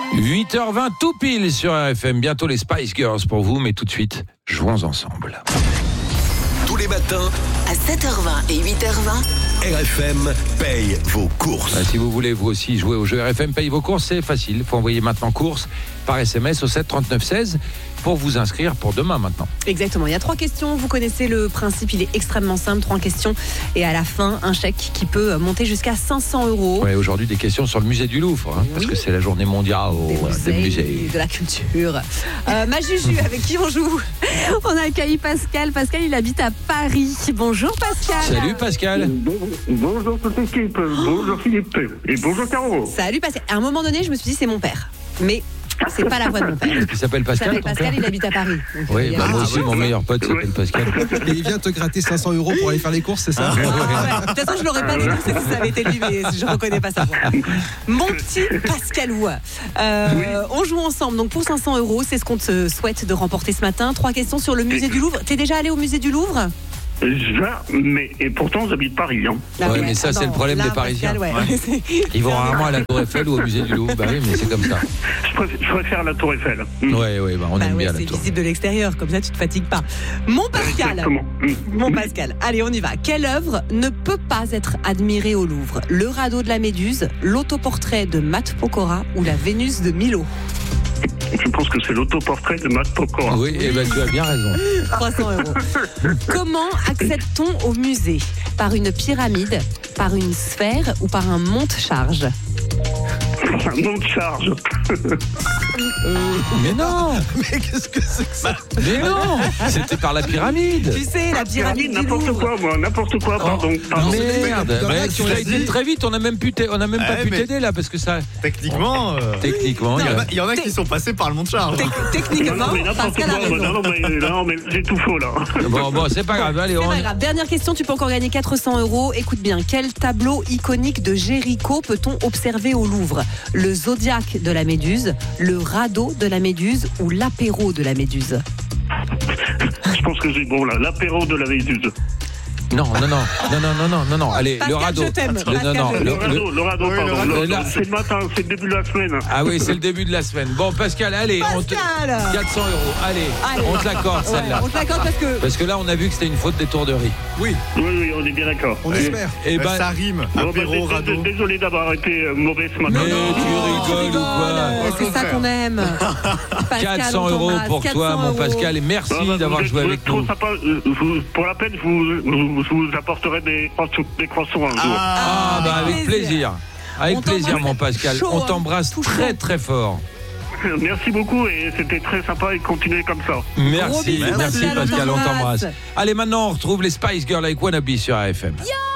8h20 tout pile sur RFM. Bientôt les Spice Girls pour vous, mais tout de suite, jouons ensemble. Tous les matins, à 7h20 et 8h20, RFM paye vos courses. Si vous voulez vous aussi jouer au jeu RFM paye vos courses, c'est facile. Il faut envoyer maintenant courses par SMS au 7 39 16 pour vous inscrire pour demain maintenant. Exactement, il y a 3 questions, vous connaissez le principe, il est extrêmement simple, 3 questions et à la fin un chèque qui peut monter jusqu'à 500 €. Ouais, aujourd'hui des questions sur le musée du Louvre, parce que c'est la journée mondiale des musées. De la culture. Ma Juju, avec qui on joue? On accueille Pascal. Pascal, il habite à Paris. Bonjour Pascal. Salut Pascal. Bonjour toute l'équipe, bonjour Philippe et bonjour Caro. Salut Pascal. À un moment donné, je me suis dit c'est mon père, mais c'est pas la voix de mon père. Il s'appelle Pascal. Il habite à Paris. Oui, moi aussi, mon meilleur pote s'appelle Pascal. Et il vient te gratter 500 € pour aller faire les courses, c'est ça? De toute façon, je l'aurais pas dénoncé si ça avait été lui, mais je reconnais pas sa voix. Mon petit Pascal Roux. On joue ensemble. Donc pour 500 €, c'est ce qu'on te souhaite de remporter ce matin. 3 questions sur le musée du Louvre. T'es déjà allé au musée du Louvre? Mais et pourtant j'habite Paris. Ouais, mais ça c'est le problème des Parisiens. Pascal, Ils vont rarement à la Tour Eiffel ou au musée du Louvre. Bah oui, mais c'est comme ça. Je préfère la Tour Eiffel. Ouais, on aime bien la c'est tour. C'est visible de l'extérieur, comme ça tu te fatigues pas. Mon Pascal. Exactement. Mon Pascal. Allez, on y va. Quelle œuvre ne peut pas être admirée au Louvre? Le radeau de la Méduse, l'autoportrait de Matt Pokora ou la Vénus de Milo? Je pense que c'est l'autoportrait de Matt Pokora. Oui, et ben tu as bien raison. 300 €. Comment accède-t-on au musée? Par une pyramide, par une sphère ou par un monte-charge? Un nom de charge. Mais non. Mais qu'est-ce que c'est que ça? Mais non. C'était par la pyramide. Tu sais, la pyramide du N'importe Louvre. quoi, n'importe quoi, pardon. Merde, Il y en a mais qui tu ont l'as dit- dit très vite, on n'a même pas pu t'aider là parce que ça. Techniquement, Techniquement, il y en a qui sont passés par le monte-charge. Techniquement, Non, mais n'importe Pascal a quoi. raison. Non, mais j'ai tout faux là. Bon, c'est pas grave. Allez, C'est on. pas grave. Dernière question, tu peux encore gagner 400 €. Écoute bien, quel tableau iconique de Géricault peut-on observer au Louvre? Le zodiaque de la Méduse, le radeau de la Méduse ou l'apéro de la Méduse? Je pense que j'ai bon là, l'apéro de la Méduse. Non. Allez, Pascal, le radeau. je t'aime. Le Le radeau, pardon. Là, C'est le matin, c'est le début de la semaine. Ah oui, c'est le début de la semaine. Bon, Pascal, allez, Pascal 400 €. Allez, on te l'accorde celle-là. On te l'accorde parce que Là, on a vu que c'était une faute d'étourderie. Oui, Oui, on est bien d'accord. on espère. Et ben, Ça rime. Bon, Apéro, radeau. désolé d'avoir été mauvais ce mais matin. tu rigoles ou quoi? c'est ça qu'on aime. Pascal, 400 on € t'embrasse. pour toi, 400 mon €. Pascal, et merci d'avoir joué avec trop nous. sympa. Pour la peine, je vous apporterai des croissants un jour. Ah, bah avec plaisir. Avec On plaisir, t'embrasse mon Pascal. chaud, On hein, t'embrasse tout très chaud. très fort. Merci beaucoup et c'était très sympa et continuez comme ça. Merci, bisous, merci Pascal, on Pascal, on t'embrasse. t'embrasse. Allez, maintenant on retrouve les Spice Girls avec Wannabe sur AFM.